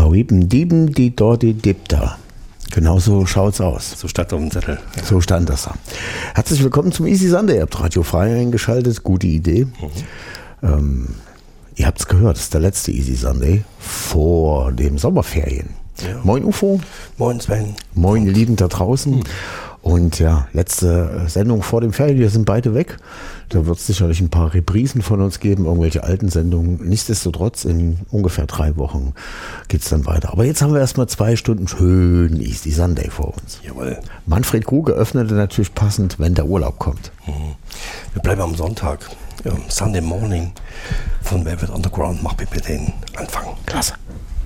Wieben, Dieben, die Dordi, Dipta. Genau so schaut's aus. So stand auf dem Zettel. Ja. So stand das da. Herzlich willkommen zum Easy Sunday. Ihr habt Radio Frei eingeschaltet. Gute Idee. Ihr habt's gehört, das ist der letzte Easy Sunday vor den Sommerferien. Ja. Moin UFO. Moin Sven. Moin ihr Lieben da draußen. Und ja, letzte Sendung vor dem Ferien. Wir sind beide weg. Da wird es sicherlich ein paar Reprisen von uns geben, irgendwelche alten Sendungen. Nichtsdestotrotz, in ungefähr 3 Wochen geht es dann weiter. Aber jetzt haben wir erstmal 2 Stunden schön Easy Sunday vor uns. Jawohl. Manfred Krug öffnete natürlich passend, wenn der Urlaub kommt. Wir bleiben am Sonntag. Sunday Morning von Velvet Underground. Mach bitte den Anfang. Klasse.